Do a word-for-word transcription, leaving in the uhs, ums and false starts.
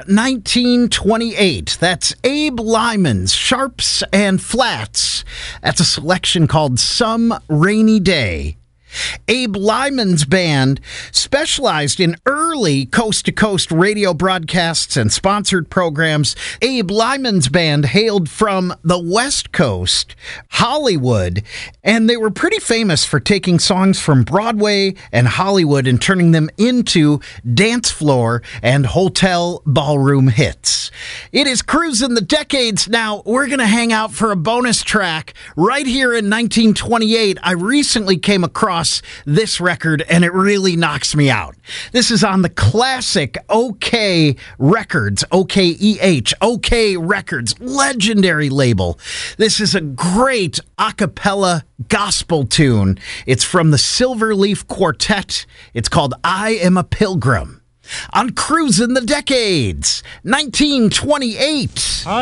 nineteen twenty-eight. That's Abe Lyman's Sharps and Flats. That's a selection called Some Rainy Day. Abe Lyman's band specialized in early coast-to-coast radio broadcasts and sponsored programs. Abe Lyman's band hailed from the West Coast, Hollywood, and they were pretty famous for taking songs from Broadway and Hollywood and turning them into dance floor and hotel ballroom hits. It is Cruising the Decades. Now, we're going to hang out for a bonus track right here in nineteen twenty-eight. I recently came across this record, and it really knocks me out. This is on the classic OK Records, O K E H, OK Records, legendary label. This is a great a cappella gospel tune. It's from the Silverleaf Quartet. It's called I Am a Pilgrim. On Cruising the Decades, nineteen twenty-eight.